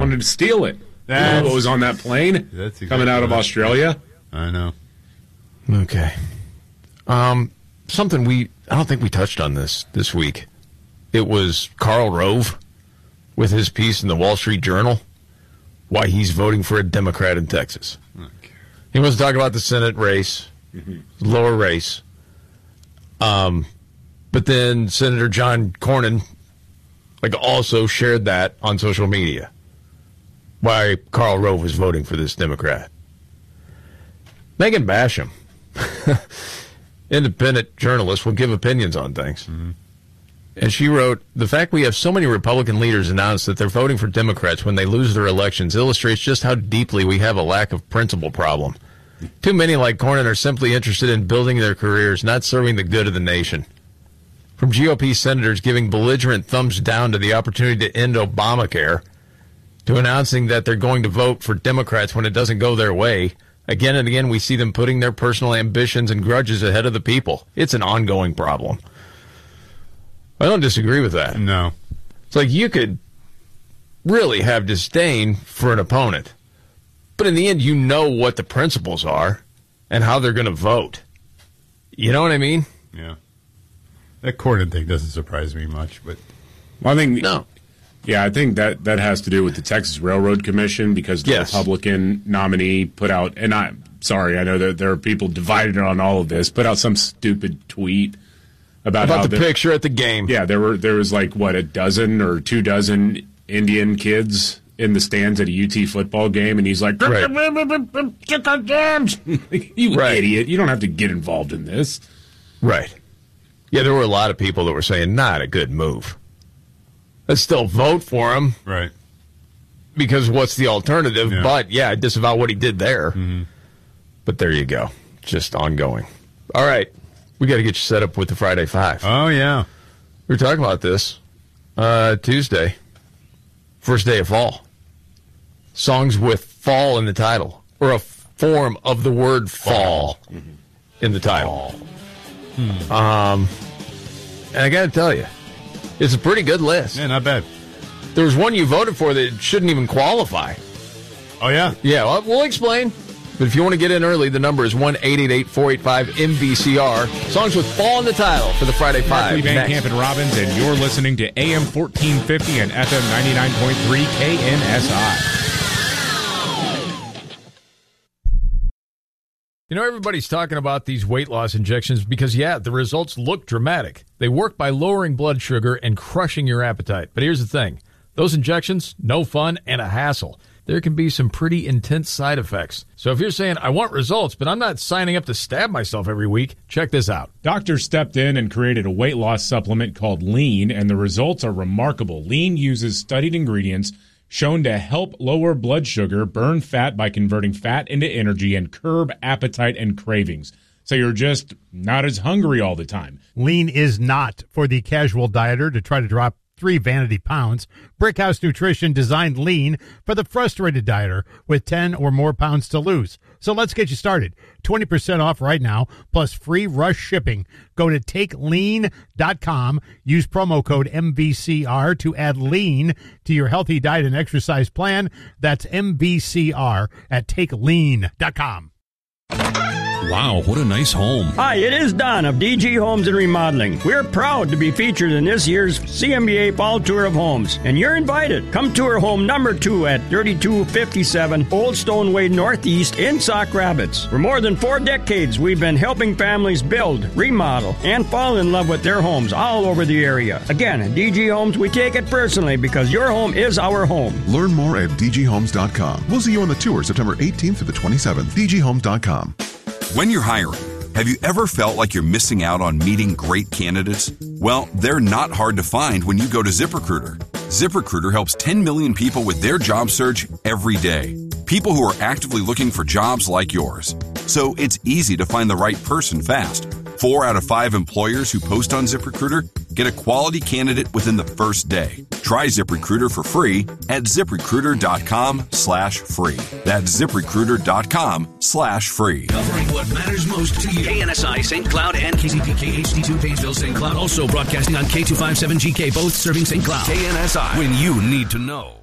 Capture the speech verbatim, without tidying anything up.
wanted to steal it. That's, you know what was on that plane that's exactly coming out of Australia? I know. Okay. Um, something we, I don't think we touched on this this week. It was Karl Rove with his piece in the Wall Street Journal, why he's voting for a Democrat in Texas. Okay. He wants to talk about the Senate race, mm-hmm. lower race. Um, but then Senator John Cornyn, like, also shared that on social media, why Karl Rove was voting for this Democrat. Megan Basham, independent journalist, will give opinions on things. Mm-hmm. And she wrote, the fact we have so many Republican leaders announce that they're voting for Democrats when they lose their elections illustrates just how deeply we have a lack of principle problem. Too many like Cornyn are simply interested in building their careers, not serving the good of the nation. From G O P senators giving belligerent thumbs down to the opportunity to end Obamacare, to announcing that they're going to vote for Democrats when it doesn't go their way, again and again we see them putting their personal ambitions and grudges ahead of the people. It's an ongoing problem. I don't disagree with that. No. It's like you could really have disdain for an opponent, but in the end you know what the principles are and how they're going to vote. You know what I mean? Yeah. That Cornyn thing doesn't surprise me much, but well, I think no. Yeah, I think that, that has to do with the Texas Railroad Commission because the yes. Republican nominee put out, and I'm sorry, I know that there are people divided on all of this, put out some stupid tweet about, about how the there, picture at the game. Yeah, there were there was like what a dozen or two dozen Indian kids in the stands at a U T football game, and he's like, right. "You right. idiot! You don't have to get involved in this." Right. Yeah, there were a lot of people that were saying not a good move. Let's still vote for him, right? Because what's the alternative? Yeah. But yeah, disavow what he did there. Mm-hmm. But there you go, just ongoing. All right. We got to get you set up with the Friday Five. Oh, yeah. We were talking about this uh, Tuesday, first day of fall. Songs with fall in the title, or a form of the word fall, fall. Mm-hmm. in the title. Hmm. Um, and I got to tell you, it's a pretty good list. Yeah, not bad. There was one you voted for that shouldn't even qualify. Oh, yeah? Yeah, well, we'll explain. But if you want to get in early, the number is one eight eight eight, four eight five, M V C R. Songs with fall in the title for the Friday Five. Markley, Van Camp, and Robbins, and you're listening to A M fourteen fifty and F M ninety-nine point three K N S I. You know, everybody's talking about these weight loss injections because, yeah, the results look dramatic. They work by lowering blood sugar and crushing your appetite. But here's the thing. Those injections, no fun and a hassle. There can be some pretty intense side effects. So if you're saying, I want results, but I'm not signing up to stab myself every week, check this out. Doctors stepped in and created a weight loss supplement called Lean, and the results are remarkable. Lean uses studied ingredients shown to help lower blood sugar, burn fat by converting fat into energy, and curb appetite and cravings. So you're just not as hungry all the time. Lean is not for the casual dieter to try to drop three vanity pounds. Brickhouse Nutrition designed Lean for the frustrated dieter with ten or more pounds to lose. So let's get you started. twenty percent off right now, plus free rush shipping. Go to take lean dot com. Use promo code M V C R to add Lean to your healthy diet and exercise plan. That's M V C R at take lean dot com. Wow, what a nice home. Hi, it is Don of D G Homes and Remodeling. We're proud to be featured in this year's C M B A Fall Tour of Homes, and you're invited. Come tour home number two at thirty-two fifty-seven Old Stone Way Northeast in Sauk Rapids. For more than four decades, we've been helping families build, remodel, and fall in love with their homes all over the area. Again, at D G Homes, we take it personally because your home is our home. Learn more at D G homes dot com. We'll see you on the tour September eighteenth to the twenty-seventh. D G homes dot com. When you're hiring, have you ever felt like you're missing out on meeting great candidates? Well, they're not hard to find when you go to ZipRecruiter. ZipRecruiter helps ten million people with their job search every day. People who are actively looking for jobs like yours. So it's easy to find the right person fast. Four out of five employers who post on ZipRecruiter get a quality candidate within the first day. Try ZipRecruiter for free at ZipRecruiter.com slash free. That's ZipRecruiter.com slash free. Covering what matters most to you. K N S I, Saint Cloud, and K Z P K H D two, Painesville, Saint Cloud. Also broadcasting on K two fifty-seven G K, both serving Saint Cloud. K N S I, when you need to know.